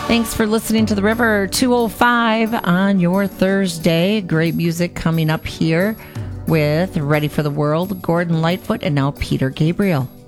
Thanks for listening to The River 205 on your Thursday. Great music coming up here with Ready for the World, Gordon Lightfoot, and now Peter Gabriel.